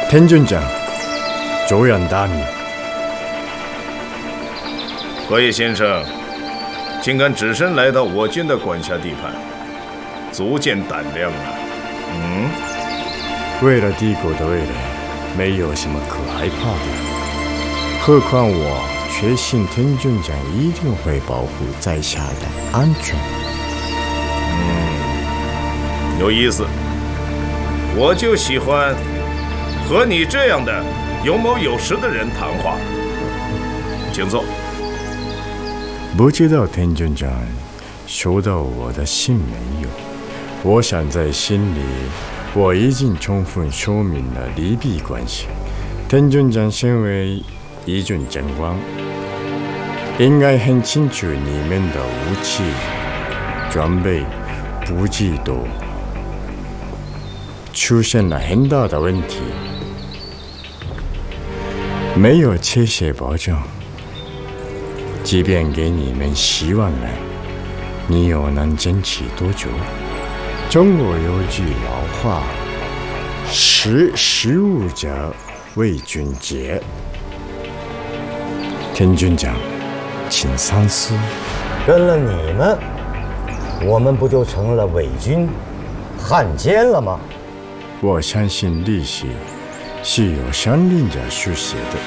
田军长，久仰大名。 何野先生，竟敢只身来到我军的管辖地盘，足见胆量啊！ 为了帝国的未来，没有什么可害怕的。何况我确信田军长一定会保护在下的安全。 有意思，我就喜欢和你这样的有谋有识的人谈话。请坐。 不知道田军长收到我的信没有？我想在心里我已经充分说明了利弊关系。田军长身为一军长官，应该很清楚你们的武器装备补给都出现了很大的问题，没有切实保障。即便给你们希望了，你又能坚持多久？中国有句老话，识时务者为俊杰。田军长，请三思。 跟了你们，我们不就成了伪军、汉奸了吗？ 我相信历史是由商人者书写的。